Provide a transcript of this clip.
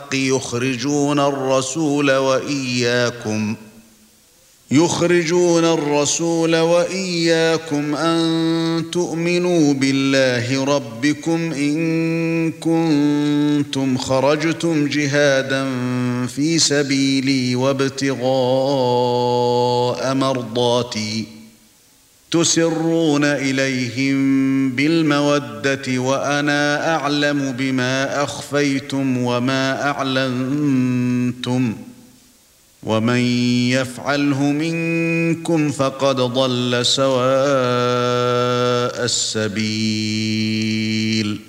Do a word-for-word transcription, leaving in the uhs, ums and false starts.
بالحق يخرجون الرسول وإياكم يخرجون الرسول وإياكم أن تؤمنوا بالله ربكم إن كنتم خرجتم جهادا في سبيلي وابتغاء مرضاتي تسرون إليهم بالمودة وأنا أعلم بما أخفيتم وما أعلنتم ومن يفعله منكم فقد ضل سواء السبيل